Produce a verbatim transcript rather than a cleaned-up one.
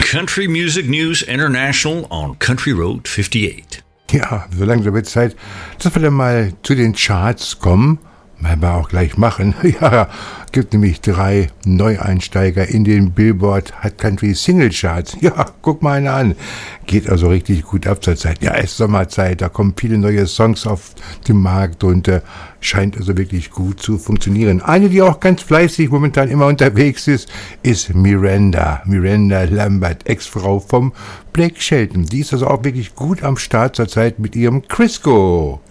Country Music News International on Country Road fifty-eight. Ja, so langsam wird Zeit, dass wir dann mal zu den Charts kommen. Mal wir auch gleich machen. Ja, gibt nämlich drei Neueinsteiger in den Billboard Hot Country Single Charts. Ja, guck mal einer an. Geht also richtig gut ab zur Zeit. Ja, es ist Sommerzeit, da kommen viele neue Songs auf den Markt und äh, scheint also wirklich gut zu funktionieren. Eine, die auch ganz fleißig momentan immer unterwegs ist, ist Miranda. Miranda Lambert, Ex-Frau vom Blake Shelton. Die ist also auch wirklich gut am Start zur Zeit mit ihrem Crisco.